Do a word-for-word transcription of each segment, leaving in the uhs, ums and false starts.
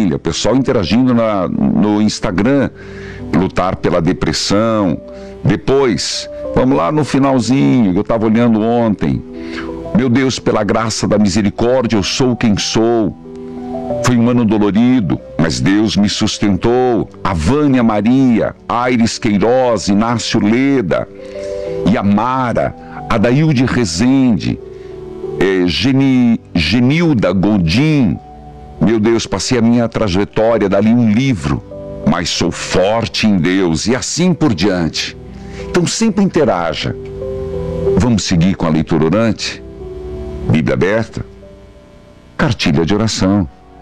família, pessoal interagindo na, no Instagram, lutar pela depressão. Depois, vamos lá no finalzinho, eu estava olhando ontem. Meu Deus, pela graça da misericórdia, eu sou quem sou. Foi um ano dolorido, mas Deus me sustentou. A Vânia Maria, Aires Queiroz, Inácio Leda, Yamara, Adailde Rezende, eh, Geni, Genilda Godin. Meu Deus, passei a minha trajetória, dali um livro, mas sou forte em Deus, e assim por diante. Então sempre interaja. Vamos seguir com a leitura orante? Bíblia aberta, cartilha de oração.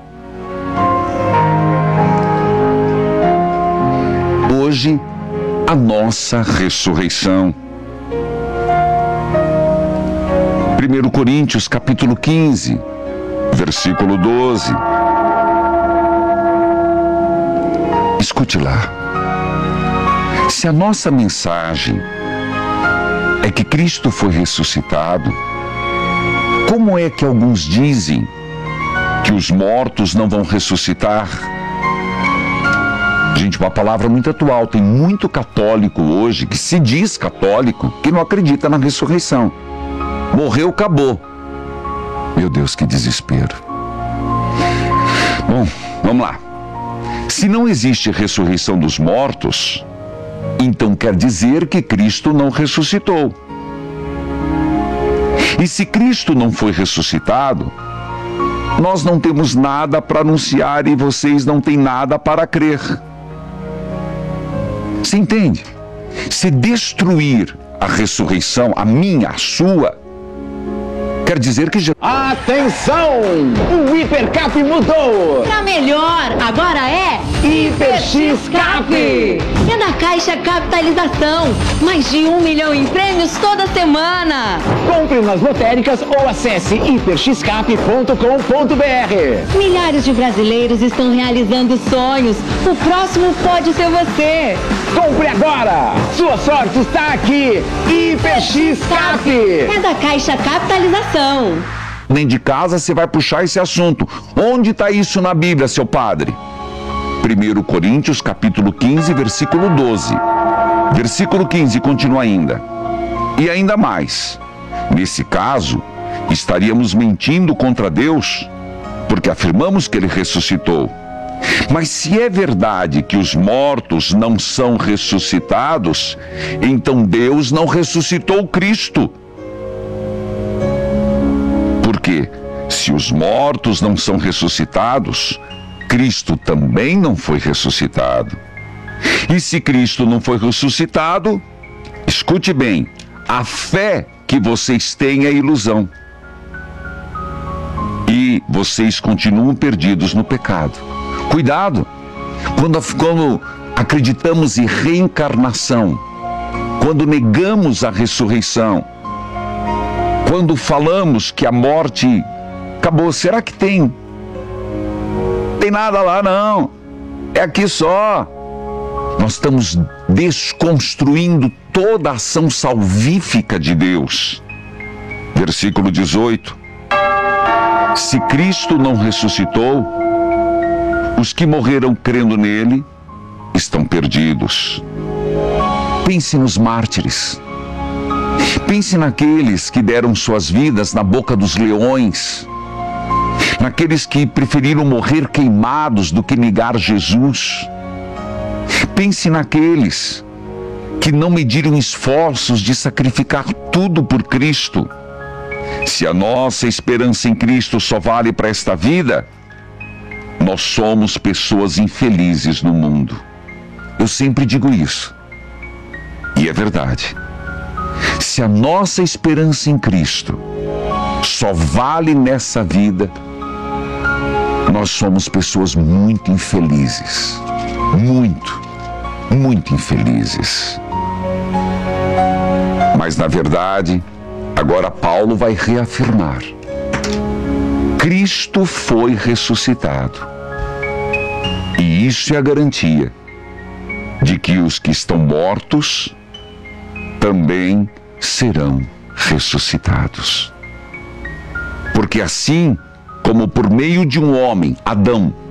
Hoje, a nossa ressurreição. primeiro Coríntios, capítulo quinze, versículo doze. Escute lá. Se a nossa mensagem é que Cristo foi ressuscitado, como é que alguns dizem que os mortos não vão ressuscitar? Gente, uma palavra muito atual. Tem muito católico hoje que se diz católico que não acredita na ressurreição. Morreu, acabou. Meu Deus, que desespero. Bom, vamos lá. Se não existe ressurreição dos mortos, então quer dizer que Cristo não ressuscitou. E se Cristo não foi ressuscitado, nós não temos nada para anunciar e vocês não têm nada para crer. Você entende? Se destruir a ressurreição, a minha, a sua, quer dizer que já... Atenção! O Hipercap mudou! Pra melhor, agora é HiperXCap! É da Caixa Capitalização. Mais de um milhão em prêmios toda semana. Compre nas lotéricas ou acesse hiperxcap ponto com ponto br. Milhares de brasileiros estão realizando sonhos. O próximo pode ser você. Compre agora! Sua sorte está aqui! HiperXCap! É da Caixa Capitalização. Nem de casa você vai puxar esse assunto. Onde está isso na Bíblia, seu padre? primeiro Coríntios, capítulo quinze, versículo doze. Versículo quinze continua ainda. E ainda mais. Nesse caso, estaríamos mentindo contra Deus, porque afirmamos que Ele ressuscitou. Mas se é verdade que os mortos não são ressuscitados, então Deus não ressuscitou Cristo. Porque se os mortos não são ressuscitados, Cristo também não foi ressuscitado. E se Cristo não foi ressuscitado, escute bem, a fé que vocês têm é ilusão. E vocês continuam perdidos no pecado. Cuidado, quando, quando acreditamos em reencarnação, quando negamos a ressurreição, quando falamos que a morte acabou, será que tem? Tem nada lá não, é aqui só. Nós estamos desconstruindo toda a ação salvífica de Deus. Versículo dezoito. Se Cristo não ressuscitou, os que morreram crendo nele estão perdidos. Pense nos mártires. Pense naqueles que deram suas vidas na boca dos leões. Naqueles que preferiram morrer queimados do que negar Jesus. Pense naqueles que não mediram esforços de sacrificar tudo por Cristo. Se a nossa esperança em Cristo só vale para esta vida, nós somos pessoas infelizes no mundo. Eu sempre digo isso. E é verdade. Se a nossa esperança em Cristo só vale nessa vida, nós somos pessoas muito infelizes. Muito, muito infelizes. Mas na verdade, agora Paulo vai reafirmar. Cristo foi ressuscitado. E isso é a garantia de que os que estão mortos também serão ressuscitados. Porque assim como por meio de um homem, Adão,